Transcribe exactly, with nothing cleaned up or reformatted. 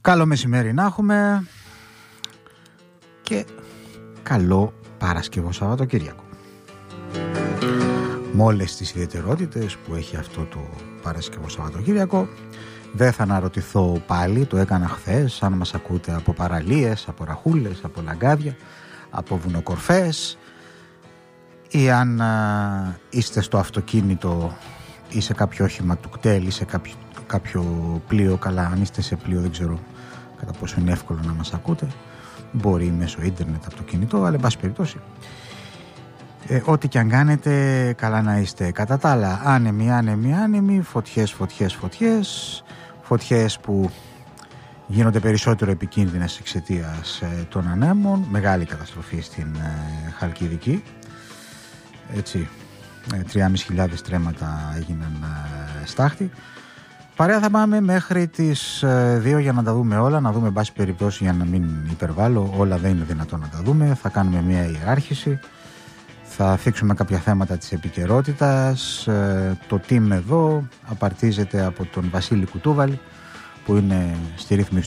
Καλό μεσημέρι να έχουμε και καλό Παρασκευό Σαββατοκύριακο. Με όλες τις ιδιαιτερότητες που έχει αυτό το Παρασκευό Σαββατοκύριακο. Δεν θα αναρωτηθώ πάλι, το έκανα χθες, αν μας ακούτε από παραλίες, από ραχούλες, από λαγκάδια, από βουνοκορφές ή αν α, είστε στο αυτοκίνητο ή σε κάποιο όχημα του κτέλ ή σε κάποιο, κάποιο πλοίο. Καλά, αν είστε σε πλοίο δεν ξέρω κατά πόσο είναι εύκολο να μας ακούτε, μπορεί μέσω ίντερνετ από το κινητό, αλλά εν πάση περιπτώσει ε, ό,τι και αν κάνετε, καλά να είστε. Κατά τα άλλα, άνεμοι, άνεμοι, άνεμοι, φωτιές, φωτιές, φωτιές, φωτιές που γίνονται περισσότερο επικίνδυνες εξαιτίας ε, των ανέμων. Μεγάλη καταστροφή στην ε, Χαλκιδική, έτσι, ε, τρεις χιλιάδες τρέματα έγιναν ε, στάχτη. Παρέα θα πάμε μέχρι τις δύο για να τα δούμε όλα, να δούμε εν πάση περιπτώσει, για να μην υπερβάλλω, όλα δεν είναι δυνατόν να τα δούμε. Θα κάνουμε μια ιεράρχηση, θα θίξουμε κάποια θέματα της επικαιρότητας. Το team εδώ απαρτίζεται από τον Βασίλη Κουτούβαλη που είναι στη ρύθμιση